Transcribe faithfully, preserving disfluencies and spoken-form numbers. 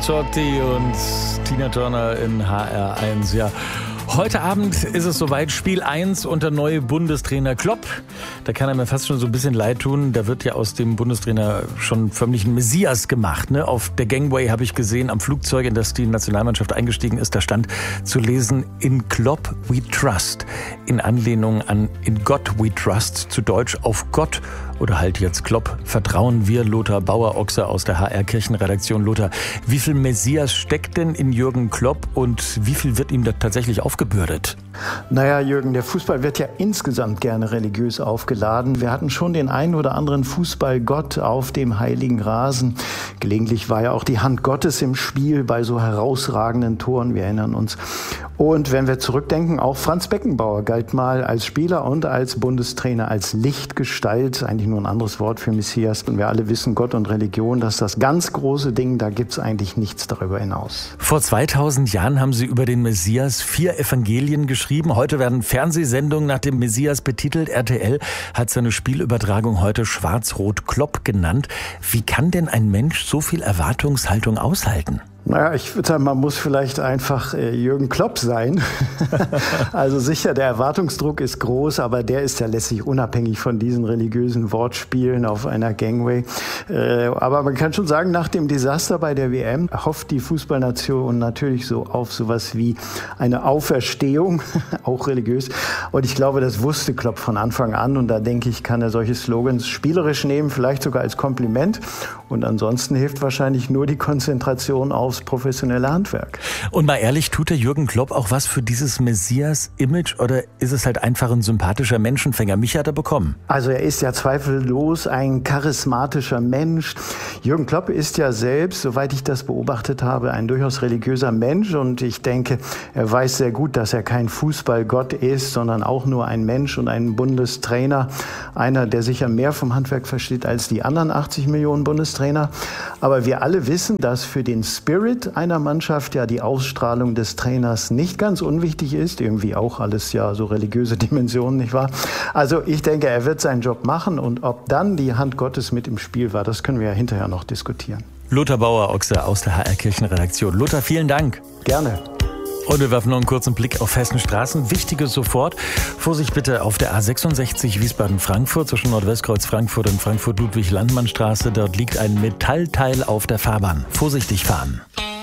Ramazzotti und Tina Turner in H R eins. Ja, heute Abend ist es soweit, Spiel eins unter neue Bundestrainer Klopp. Da kann er mir fast schon so ein bisschen leid tun. Da wird ja aus dem Bundestrainer schon förmlich ein Messias gemacht. Ne? Auf der Gangway habe ich gesehen, am Flugzeug, in das die Nationalmannschaft eingestiegen ist, da stand zu lesen, in Klopp we trust. In Anlehnung an in Gott we trust, zu Deutsch auf Gott. Oder halt jetzt Klopp, vertrauen wir. Lothar Bauer-Ochse aus der H R Kirchenredaktion. Lothar, wie viel Messias steckt denn in Jürgen Klopp und wie viel wird ihm da tatsächlich aufgebürdet? Naja, Jürgen, der Fußball wird ja insgesamt gerne religiös aufgeladen. Wir hatten schon den einen oder anderen Fußballgott auf dem heiligen Rasen. Gelegentlich war ja auch die Hand Gottes im Spiel bei so herausragenden Toren. Wir erinnern uns. Und wenn wir zurückdenken, auch Franz Beckenbauer galt mal als Spieler und als Bundestrainer als Lichtgestalt. Eigentlich nur ein anderes Wort für Messias. Und wir alle wissen, Gott und Religion, das ist das ganz große Ding. Da gibt es eigentlich nichts darüber hinaus. Vor zweitausend Jahren haben Sie über den Messias vier Evangelien geschrieben. Heute werden Fernsehsendungen nach dem Messias betitelt. R T L hat seine Spielübertragung heute Schwarz-Rot-Klopp genannt. Wie kann denn ein Mensch so viel Erwartungshaltung aushalten? Naja, ich würde sagen, man muss vielleicht einfach äh, Jürgen Klopp sein. Also sicher, der Erwartungsdruck ist groß, aber der ist ja letztlich unabhängig von diesen religiösen Wortspielen auf einer Gangway. Äh, aber man kann schon sagen, nach dem Desaster bei der W M hofft die Fußballnation natürlich so auf sowas wie eine Auferstehung, auch religiös. Und ich glaube, das wusste Klopp von Anfang an. Und da denke ich, kann er solche Slogans spielerisch nehmen, vielleicht sogar als Kompliment. Und ansonsten hilft wahrscheinlich nur die Konzentration aufs professionelle Handwerk. Und mal ehrlich, tut der Jürgen Klopp auch was für dieses Messias-Image oder ist es halt einfach ein sympathischer Menschenfänger? Mich hat er bekommen. Also er ist ja zweifellos ein charismatischer Mensch. Jürgen Klopp ist ja selbst, soweit ich das beobachtet habe, ein durchaus religiöser Mensch und ich denke, er weiß sehr gut, dass er kein Fußballgott ist, sondern auch nur ein Mensch und ein Bundestrainer. Einer, der sicher mehr vom Handwerk versteht als die anderen achtzig Millionen Bundestrainer. Aber wir alle wissen, dass für den Spirit einer Mannschaft ja die Ausstrahlung des Trainers nicht ganz unwichtig ist. Irgendwie auch alles ja so religiöse Dimensionen, nicht wahr? Also ich denke, er wird seinen Job machen und ob dann die Hand Gottes mit im Spiel war, das können wir ja hinterher noch diskutieren. Lothar Bauer-Ochse aus der H R Kirchenredaktion. Lothar, vielen Dank. Gerne. Und wir werfen noch einen kurzen Blick auf festen Straßen. Wichtiges sofort. Vorsicht bitte auf der A sechsundsechzig Wiesbaden-Frankfurt zwischen Nordwestkreuz Frankfurt und Frankfurt-Ludwig-Landmann-Straße. Dort liegt ein Metallteil auf der Fahrbahn. Vorsichtig fahren.